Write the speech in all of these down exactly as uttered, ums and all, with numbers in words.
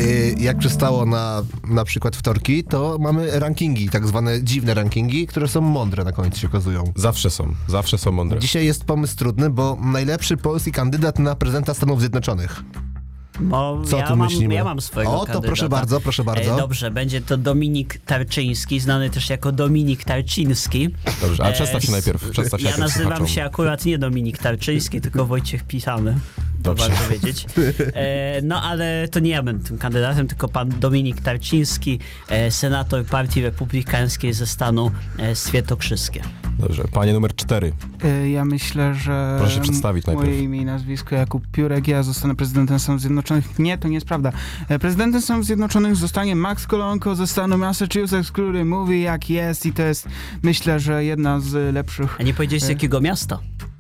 y, jak przystało na na przykład wtorki, to mamy rankingi, tak zwane dziwne rankingi, które są mądre na końcu się okazują. Zawsze są, zawsze są mądre. Dzisiaj jest pomysł trudny, bo najlepszy polski kandydat na prezydenta Stanów Zjednoczonych. Bo Co ja tu mam, myślimy? ja mam swojego O, to kandydata. proszę bardzo, proszę bardzo. E, dobrze, będzie to Dominik Tarczyński, znany też jako Dominik Tarczyński. Dobrze, ale E, przedstaw się najpierw. Przedstaw się ja najpierw nazywam słuchaczom. się akurat nie Dominik Tarczyński, tylko Wojciech Pisany. Dobrze. Warto wiedzieć. E, no ale to nie ja będę tym kandydatem, tylko pan Dominik Tarczyński, e, senator Partii Republikańskiej ze stanu e, Świętokrzyskie. Dobrze, panie numer cztery. Y, Ja myślę, że Proszę się przedstawić moje najpierw. imię i nazwisko Jakub Piórek, ja zostanę prezydentem Stanów Zjednoczonych. Nie, to nie jest prawda. E, Prezydentem Stanów Zjednoczonych zostanie Max Kolonko ze stanu Massachusetts, który mówi jak jest i to jest, myślę, że jedna z lepszych A nie powiedziałeś z E. jakiego miasta?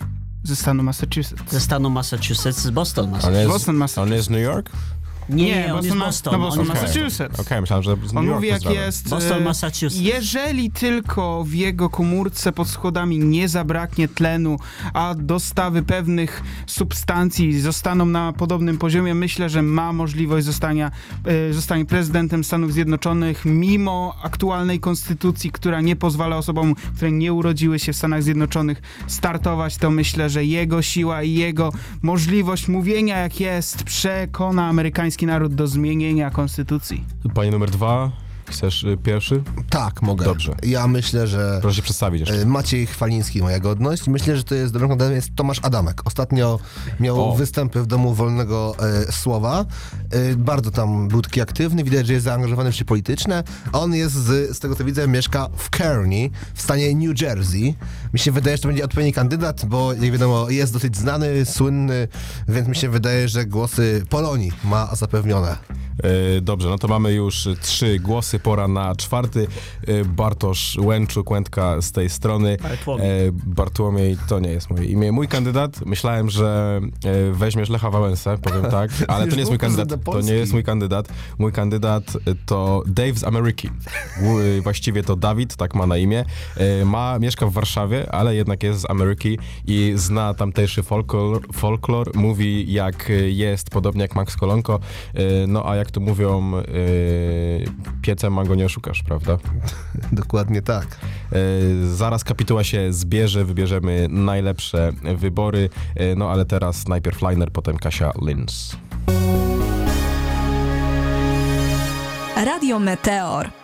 ze stanu Massachusetts. Ze stanu Massachusetts, z Boston, On Massachusetts. jest, Boston, Massachusetts. on jest New York? Nie, nie, on jest Ma- Boston. No on Boston, jest Massachusetts. Okej, myślałem, że z New On Yorku mówi jak zdałem. jest. Boston, e, Massachusetts. Jeżeli tylko w jego komórce pod schodami nie zabraknie tlenu, a dostawy pewnych substancji zostaną na podobnym poziomie, myślę, że ma możliwość zostania, e, zostanie prezydentem Stanów Zjednoczonych, mimo aktualnej konstytucji, która nie pozwala osobom, które nie urodziły się w Stanach Zjednoczonych, startować. To myślę, że jego siła i jego możliwość mówienia jak jest przekona amerykański naród do zmienienia konstytucji. Panie numer dwa, chcesz y, pierwszy? Tak, mogę. Dobrze. Ja myślę, że Proszę się przedstawić jeszcze. e, Maciej Chwaliński, moja godność. Myślę, że to jest dobrym kandydatem, jest Tomasz Adamek. Ostatnio miał O. występy w Domu Wolnego e, Słowa. E, bardzo tam był taki aktywny, widać, że jest zaangażowany w życie polityczne. On jest, z, z tego co widzę, mieszka w Kearney, w stanie New Jersey. Mi się wydaje, że to będzie odpowiedni kandydat, bo jak wiadomo, jest dosyć znany, słynny, więc mi się wydaje, że głosy Polonii ma zapewnione. E, Dobrze, no to mamy już trzy głosy, pora na czwarty. E, Bartosz Łęczuk, Łętka z tej strony. Bartłomiej. E, Bartłomiej to nie jest moje imię. Mój kandydat, myślałem, że e, weźmiesz Lecha Wałęsę, powiem tak, ale to Już nie jest mój był kandydat. prezydent To Polski. nie jest mój kandydat. Mój kandydat to Dave z Ameryki. Ł- Właściwie to Dawid, tak ma na imię. E, Ma, mieszka w Warszawie, ale jednak jest z Ameryki i zna tamtejszy folklor, folklor. Mówi jak jest, podobnie jak Max Kolonko. E, No a jak to mówią, e, piecem mango nie oszukasz, prawda? Dokładnie tak. E, Zaraz kapituła się zbierze, wybierzemy najlepsze wybory. E, No ale teraz najpierw Liner, potem Kasia Linz. Radio Meteor.